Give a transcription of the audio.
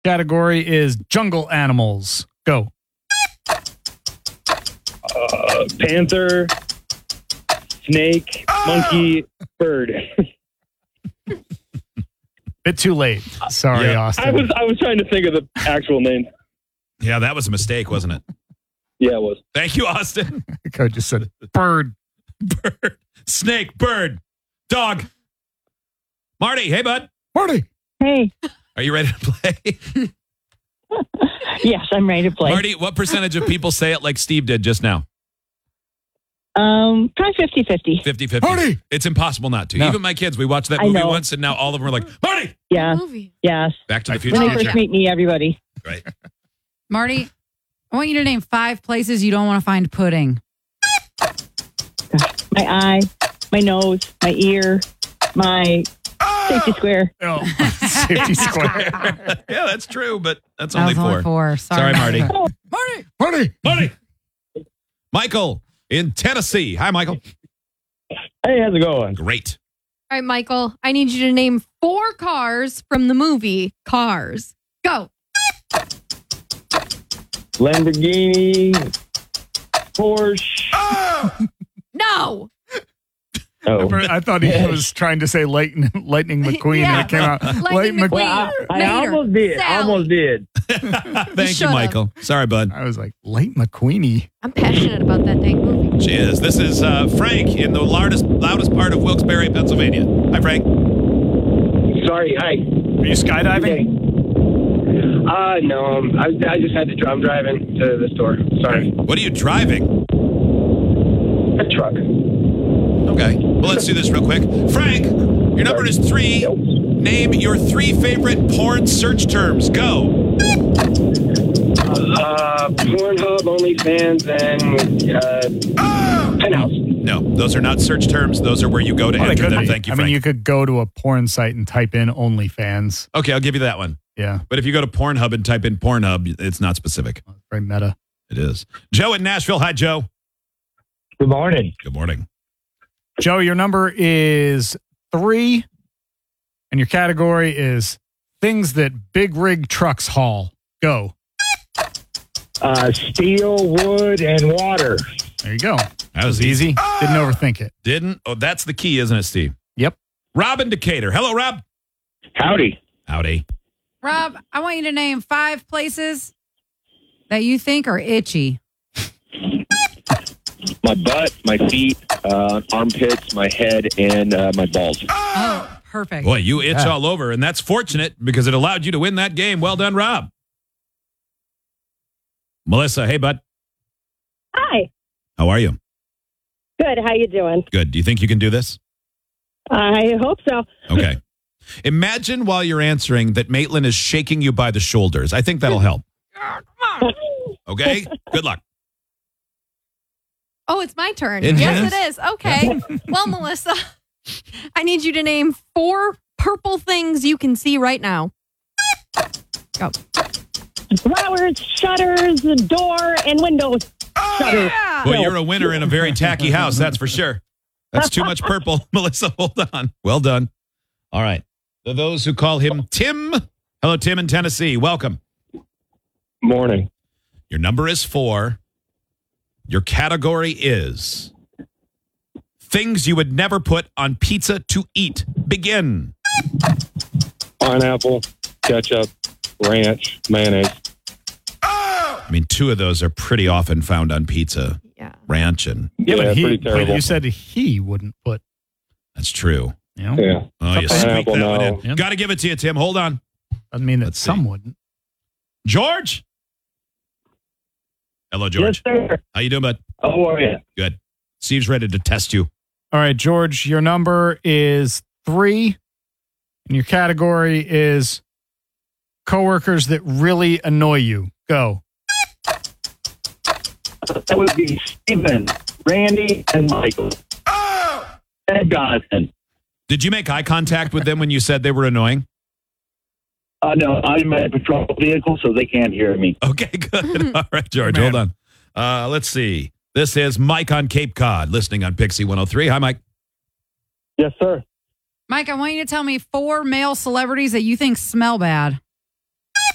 Category is jungle animals. Go. Panther, snake, monkey, bird. Bit too late. Sorry, Yeah. Austin. I was trying to think of the actual name. Yeah, that was a mistake, wasn't it? Yeah, it was. Thank you, Austin. Coach just said bird. Bird, snake, bird, dog. Marty, hey, bud. Marty. Hey. Are you ready to play? Yes, I'm ready to play. Marty, what percentage of people say it like Steve did just now? Probably 50-50. 50-50. Marty! It's impossible not to. No. Even my kids, we watched that I movie know. once, and now all of them are like, Marty! Yeah. Movie. Yes. Back to the Future. When they first meet me, everybody. Right. Marty, I want you to name 5 places you don't want to find pudding. My eye, my nose, my ear, my safety square. Oh, safety square. Yeah, that's true, but that's That only was only 4. Sorry, Marty. Marty. Marty. Marty! Michael in Tennessee. Hi, Michael. Hey, how's it going? Great. All right, Michael, I need you to name 4 cars from the movie Cars. Go. Lamborghini, Porsche. No. Oh. I thought he was trying to say Lightning McQueen, Yeah. and it came out Lightning Lightning McQueen. McQueen. I Mater, almost did. Sally. Almost did. Thank you, Shut up. Michael. Sorry, bud. I was like, Light McQueenie. I'm passionate about that dang movie. She is. This is Frank in the loudest part of Wilkes-Barre, Pennsylvania. Hi, Frank. Sorry. Hi. Are you skydiving? No. I just had to. I'm driving to the store. Sorry. What are you driving? A truck. Okay. Well, let's do this real quick. Frank, your number is 3. Name your 3 favorite porn search terms. Go. Pornhub, OnlyFans, and Penthouse. No, those are not search terms. Those are where you go to Oh, they enter could them. be. Thank you, I Frank. mean, you could go to a porn site and type in OnlyFans. Okay, I'll give you that one. Yeah, But if you go to Pornhub and type in Pornhub, it's not specific. very meta. It is. Joe in Nashville. Hi, Joe. Good morning. Good morning. Joe, your number is 3, and your category is things that big rig trucks haul. Go. Steel, wood, and water. There you go. That was Easy. Didn't overthink it. Didn't? Oh, that's the key, isn't it, Steve? Yep. Rob in Decatur. Hello, Rob. Howdy. Howdy. Rob, I want you to name 5 places that you think are itchy. My butt, my feet, armpits, my head, and my balls. Oh, perfect. Boy, you itch Yeah. all over, and that's fortunate because it allowed you to win that game. Well done, Rob. Melissa, hey, bud. Hi. How are you? Good. How you doing? Good. Do you think you can do this? I hope so. Okay. Imagine while you're answering that Maitland is shaking you by the shoulders. I think that'll help. Okay? Good luck. Oh, it's my turn. It Yes, is? it is. Okay. Well, Melissa, I need you to name 4 purple things you can see right now. Go. Flowers, shutters, door, and windows. Shutters. Yeah. Well, you're a winner in a very tacky house, that's for sure. That's too much purple. Melissa, hold on. Well done. All right. For those who call him Tim. Hello, Tim in Tennessee. Welcome. Morning. Your number is 4. Your category is things you would never put on pizza to eat. Begin. Pineapple, ketchup, ranch, mayonnaise. I mean, 2 of those are pretty often found on pizza. Yeah. Ranch and Yeah, but pretty terrible. you said he wouldn't put. that's true. You know, Yeah. Oh, you squeaked that Pineapple, one no. in. Got to give it to you, Tim. Hold on. doesn't mean that Let's see. some wouldn't. George. Hello, George. Yes, sir. How you doing, bud? How are you? Good. Steve's ready to test you. All right, George, your number is 3, and your category is coworkers that really annoy you. Go. That would be Stephen, Randy, and Michael. And Jonathan. Did you make eye contact with them when you said they were annoying? No, I'm in a patrol vehicle, so they can't hear me. Okay, good. All right, George, Man. hold on. Let's see. This is Mike on Cape Cod, listening on Pixie 103. Hi, Mike. Yes, sir. Mike, I want you to tell me 4 male celebrities that you think smell bad.